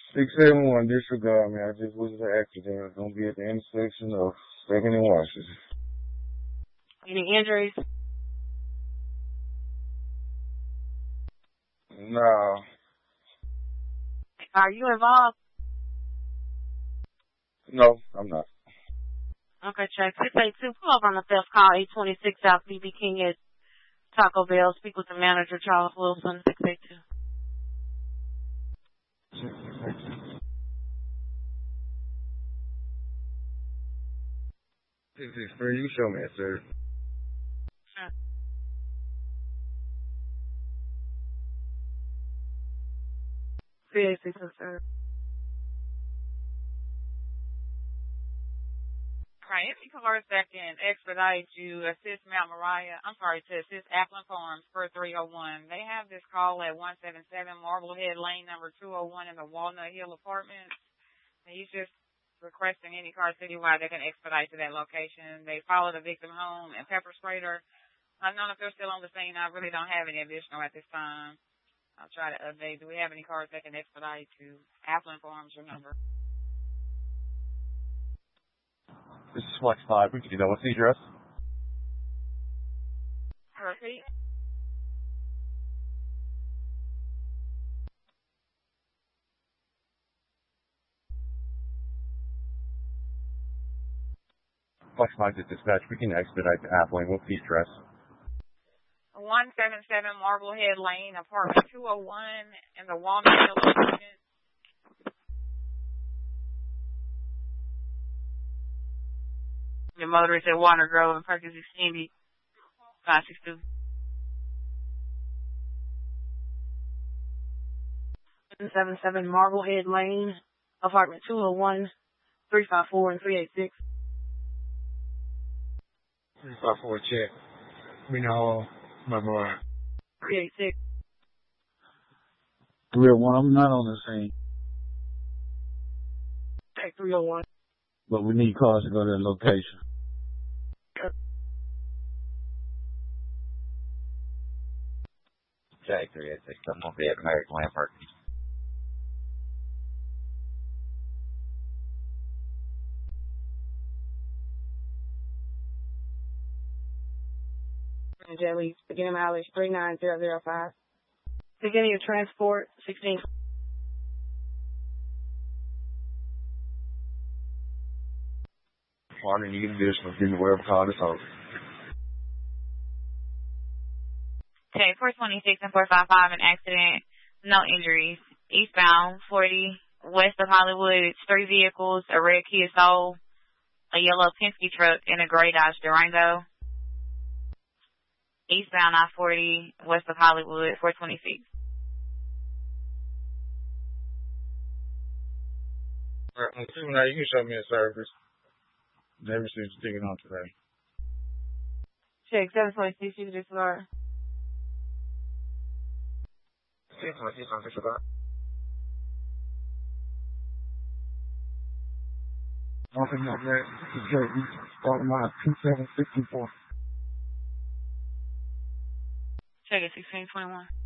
671, disregard me. I just was an accident. It's gonna be at the intersection of 2nd and Washington. Any injuries? No. Are you involved? No, I'm not. Okay, check. 682, pull up on the theft call, 826 South BB King at Taco Bell. Speak with the manager, Charles Wilson, 682. This is for you. Show me it, sir. Sure. sir. Right, if you converse that can expedite you, assist to assist Appleton Farms per 301. They have this call at 177 Marblehead Lane, number 201 in the Walnut Hill Apartments. And he's just requesting any car citywide that can expedite to that location. They followed the victim home and pepper sprayed her. I don't know if they're still on the scene. I really don't have any additional at this time. I'll try to update. Do we have any cars that can expedite to Appleton Farms? Your number. This is Flex 5. We can do that. What's the address? Repeat. Flex 5 is dispatch. We can expedite to Appling. What's the address? 177 Marblehead Lane, apartment 201 in the Walnut Hill Apartments. The motorist at Warner Grove and Perkins Extended, 562. 177 Marblehead Lane, apartment 201, 354 and 386. 354 check. We know my boy. 386. 301, I'm not on the scene. Take 301. But we need cars to go to the location. Jack 386. I'm going to be at American Land Park. Jelly, beginning mileage 39005. Beginning of transport 16. Morning, you can do this from wherever call this over. Okay, 426 and 455, an accident, no injuries. Eastbound 40, west of Hollywood, it's 3 vehicles, a red Kia Soul, a yellow Penske truck, and a gray Dodge Durango. Eastbound I-40, west of Hollywood, 426. All right, now you can show me a service. Never seen you sticking on today. Check 726, you can disregard. 626 on disregard. Nothing like that. This is Jerry. Starting line 2764. Check it 1621.